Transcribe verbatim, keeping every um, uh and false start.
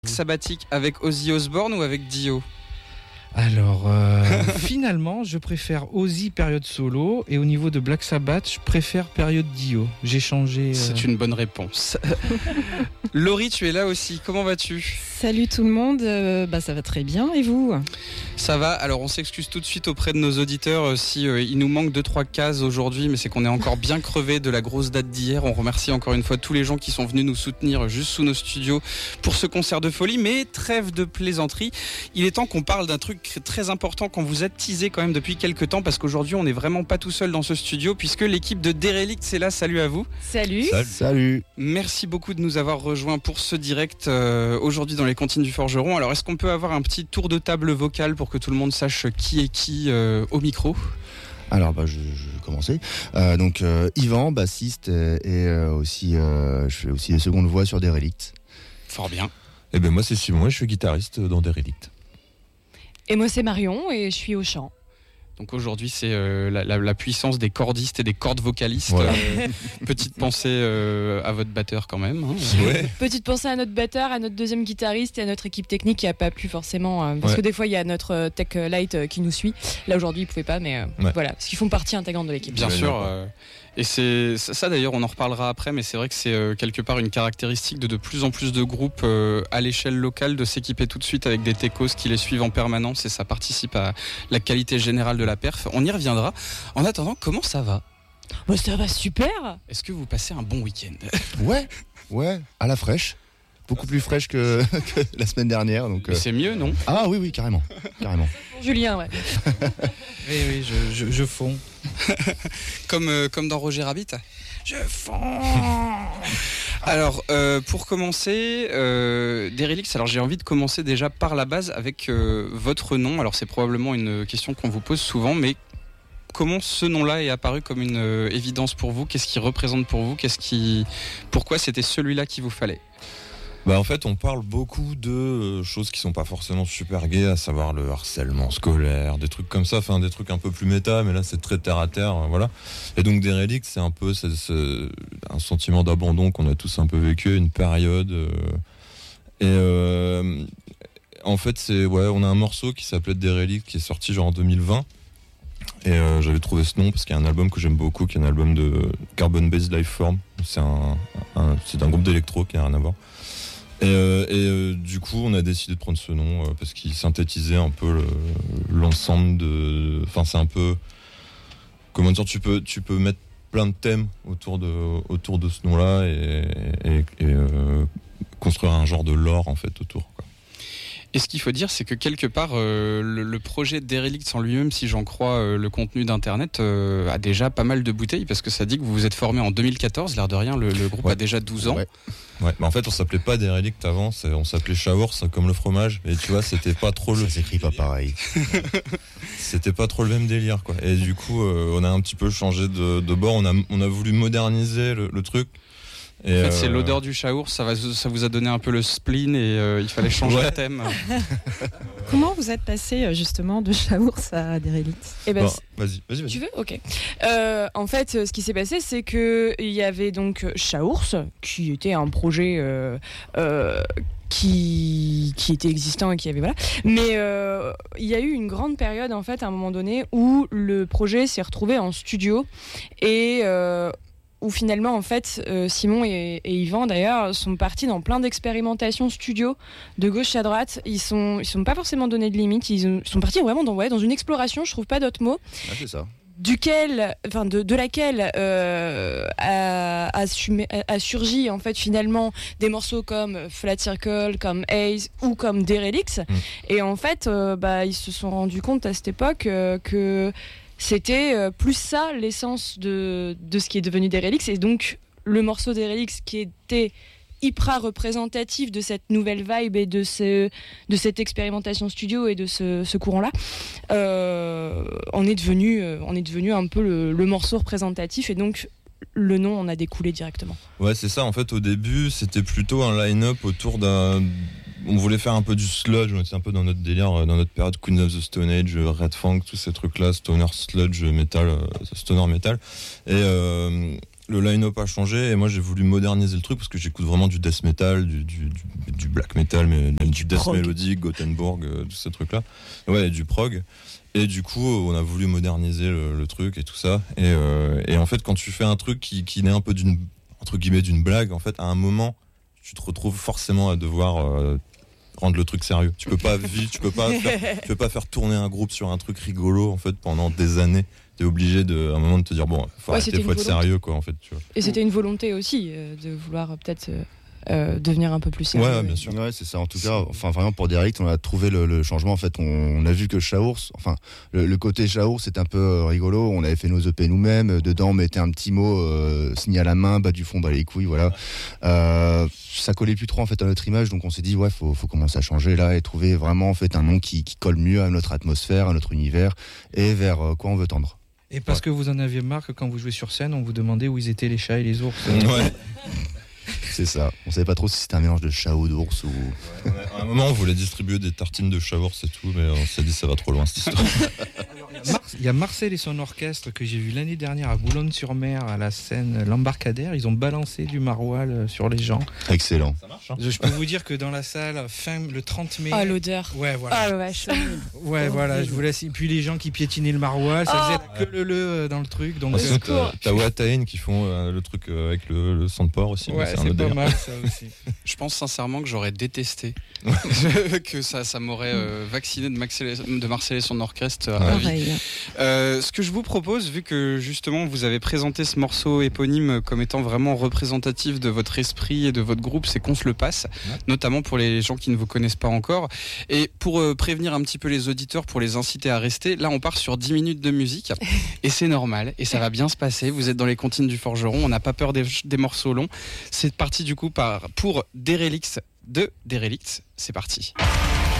Sabbatique avec Ozzy Osbourne ou avec Dio? Alors, euh, finalement, je préfère Ozzy période solo, et au niveau de Black Sabbath, je préfère période Dio. J'ai changé. Euh... C'est une bonne réponse. Laurie, tu es là aussi. Comment vas-tu? Salut tout le monde. Euh, bah ça va très bien. Et vous? Ça va. Alors, on s'excuse tout de suite auprès de nos auditeurs euh, si euh, il nous manque deux trois cases aujourd'hui, mais c'est qu'on est encore bien crevé de la grosse date d'hier. On remercie encore une fois tous les gens qui sont venus nous soutenir juste sous nos studios pour ce concert de folie. Mais trêve de plaisanterie. Il est temps qu'on parle d'un truc très important qu'on vous a teasé quand même depuis quelques temps, parce qu'aujourd'hui on n'est vraiment pas tout seul dans ce studio puisque l'équipe de Derelict c'est là. Salut à vous. Salut. Salut. Salut. Merci beaucoup de nous avoir rejoints pour ce direct euh, aujourd'hui dans les cantines du Forgeron. Alors est-ce qu'on peut avoir un petit tour de table vocale pour que tout le monde sache qui est qui euh, au micro? Alors bah, je, je vais commencer. Euh, donc euh, Yvan, bassiste, et, et euh, aussi euh, je fais aussi les secondes voix sur Derelict. Fort bien. Et ben moi c'est Simon et je suis guitariste dans Derelict. Et moi c'est Marion et je suis au chant. Donc aujourd'hui c'est euh, la, la, la puissance des cordistes et des cordes vocalistes. Voilà. Euh, petite pensée euh, à votre batteur quand même. Hein. Ouais. Petite pensée à notre batteur, à notre deuxième guitariste et à notre équipe technique qui a pas pu forcément, euh, parce Ouais. que des fois il y a notre tech light euh, qui nous suit. Là aujourd'hui il pouvait pas, mais euh, Ouais. voilà, parce qu'ils font partie intégrante de l'équipe. Bien Ouais, sûr. d'accord. euh, et c'est ça, ça, d'ailleurs, on en reparlera après, mais c'est vrai que c'est euh, quelque part une caractéristique de de plus en plus de groupes euh, à l'échelle locale de s'équiper tout de suite avec des techos qui les suivent en permanence, et ça participe à la qualité générale de la perf. On y reviendra. En attendant, comment ça va? Bah, ça va super. Est-ce que vous passez un bon week-end? Ouais, ouais, à la fraîche. Beaucoup plus fraîche que, que la semaine dernière. Donc, Mais euh... c'est mieux, non? Ah oui, oui, carrément. carrément. Julien, ouais. Oui, oui, je, je, je fonds. Comme, euh, comme dans Roger Rabbit? Je fonds. Alors, euh, pour commencer, euh, Derelict, alors j'ai envie de commencer déjà par la base avec euh, votre nom. Alors c'est probablement une question qu'on vous pose souvent, mais comment ce nom-là est apparu comme une euh, évidence pour vous? Qu'est-ce qu'il représente pour vous? Qu'est-ce qui... Pourquoi c'était celui-là qu'il vous fallait? Bah en fait on parle beaucoup de euh, choses qui sont pas forcément super gaies, à savoir le harcèlement scolaire, des trucs comme ça, enfin des trucs un peu plus méta, mais là c'est très terre à terre, euh, voilà. Et donc Derelict c'est un peu c'est, c'est un sentiment d'abandon qu'on a tous un peu vécu, une période. Euh, et euh, en fait c'est ouais on a un morceau qui s'appelait Derelict qui est sorti genre en deux mille vingt. Et euh, j'avais trouvé ce nom parce qu'il y a un album que j'aime beaucoup, qui est un album de Carbon Based Lifeform. C'est un, un c'est un groupe d'électro qui n'a rien à voir. Et, euh, et euh, du coup, on a décidé de prendre ce nom euh, parce qu'il synthétisait un peu le, l'ensemble de. Enfin, c'est un peu. Comment dire, tu peux, tu peux mettre plein de thèmes autour de, autour de ce nom-là et, et, et euh, construire un genre de lore en fait autour, quoi. Et ce qu'il faut dire, c'est que quelque part, euh, le, le projet Derelict en lui-même, si j'en crois euh, le contenu d'Internet, euh, a déjà pas mal de bouteilles, parce que ça dit que vous vous êtes formé en deux mille quatorze, l'air de rien, le, le groupe Ouais. a déjà douze ans. Ouais. Ouais, mais en fait, on s'appelait pas Derelict avant, c'est, on s'appelait Chaours comme le fromage. Et tu vois, c'était pas trop le. Ça s'écrit pas pareil. C'était pas trop le même délire, quoi. Et du coup, euh, on a un petit peu changé de, de bord. On a, on a voulu moderniser le, le truc. Et En fait, c'est euh, l'odeur du chaour, ça, va, ça vous a donné un peu le spleen, et euh, il fallait changer Ouais. le thème. Comment vous êtes passé justement de Chaours à Derelict? Et ben, bon, vas-y, vas-y, vas-y. tu veux? Ok. Euh, en fait, euh, ce qui s'est passé, c'est que il y avait donc Chaours, qui était un projet euh, euh, qui qui était existant et qui avait voilà. Mais euh, il y a eu une grande période en fait, à un moment donné, où le projet s'est retrouvé en studio et euh, où finalement en fait euh, Simon et, et Yvan d'ailleurs sont partis dans plein d'expérimentations studio de gauche à droite. Ils sont ils sont pas forcément donné de limites. Ils, ont- ils sont partis vraiment dans ouais dans une exploration. Je trouve pas d'autre mot. Ah, c'est ça. Duquel, enfin de, de laquelle euh, a, a, su- a surgi en fait finalement des morceaux comme Flat Circle, comme Haze ou comme Derelict. Mm. Et en fait, euh, bah, ils se sont rendus compte à cette époque euh, que c'était euh, plus ça l'essence de, de ce qui est devenu Derelict. Et donc le morceau Derelict qui était hyper représentatif de cette nouvelle vibe et de, ce, de cette expérimentation studio et de ce, ce courant-là, euh, on, est devenu, euh, on est devenu un peu le, le morceau représentatif et donc le nom en a découlé directement. Ouais, c'est ça. En fait, au début, c'était plutôt un line-up autour d'un. On voulait faire un peu du sludge, on était un peu dans notre délire, dans notre période Queens of the Stone Age, Red Funk, tous ces trucs-là, stoner sludge metal, stoner metal. Et euh, le line-up a changé et moi j'ai voulu moderniser le truc parce que j'écoute vraiment du death metal, du, du, du, du black metal, mais même du death prog. mélodique, Gothenburg, euh, tous ces trucs-là. Ouais, et du prog. Et du coup, on a voulu moderniser le, le truc et tout ça. Et, euh, et en fait, quand tu fais un truc qui, qui naît un peu d'une, entre guillemets, d'une blague, en fait, à un moment, tu te retrouves forcément à devoir euh, rendre le truc sérieux. Tu peux pas vivre, tu peux pas faire, tu peux pas faire tourner un groupe sur un truc rigolo, en fait, pendant des années. T'es obligé de, à un moment de te dire bon, faut Ouais, arrêter, c'était faut une être volonté. sérieux, quoi, en fait, tu vois. Et c'était une volonté aussi euh, de vouloir euh, peut-être euh, euh, devenir un peu plus sérieux. Ouais, bien sûr. Ouais, c'est ça. En tout cas, enfin vraiment pour Derelict, on a trouvé le, le changement. En fait, on, on a vu que Chaours, enfin le, le côté Chaours, c'est un peu euh, rigolo. On avait fait nos E P nous-mêmes. Dedans, on mettait un petit mot euh, signé à la main, bas du fond, bas les couilles, voilà. Euh, ça collait plus trop en fait à notre image, donc on s'est dit ouais, faut, faut commencer à changer là et trouver vraiment en fait un nom qui, qui colle mieux à notre atmosphère, à notre univers et vers euh, quoi on veut tendre. Et parce que vous en aviez marre que quand vous jouez sur scène, on vous demandait où ils étaient les chats et les ours. Ouais. C'est ça. On savait pas trop si c'était un mélange de chat ou d'ours ou. Ouais, à un moment, on voulait distribuer des tartines de Chaours et tout, mais on s'est dit ça va trop loin cette histoire. Mar- Il y a Marcel et son orchestre que j'ai vu l'année dernière à Boulogne-sur-Mer à la scène L'Embarcadère. Ils ont balancé du maroilles sur les gens. Excellent. Ça marche, hein. Je je peux vous dire que dans la salle, fin le trente mai. Ah, l'odeur. Ouais, voilà. Ah, la vache. Ouais, voilà, je vous laisse. Et puis les gens qui piétinaient le maroilles, ça Ah. faisait que le le dans le truc. Donc, Ah, euh, sinon, t'as, t'as Wataïn qui font euh, le truc euh, avec le, le sang de porc aussi. mais ouais, c'est un c'est autre pas délire. mal ça aussi. Je pense sincèrement que j'aurais détesté que ça, ça m'aurait euh, vacciné de, Maxel- de Marcel et son orchestre à Ouais. vie. Pareil. Euh, ce que je vous propose, vu que justement vous avez présenté ce morceau éponyme comme étant vraiment représentatif de votre esprit et de votre groupe, c'est qu'on se le passe, Ouais. notamment pour les gens qui ne vous connaissent pas encore. Et pour euh, prévenir un petit peu les auditeurs, pour les inciter à rester, là on part sur dix minutes de musique et c'est normal et ça va bien se passer. Vous êtes dans les comptines du forgeron, on n'a pas peur des, des morceaux longs. C'est parti du coup par, pour Derelict de Derelict. C'est parti.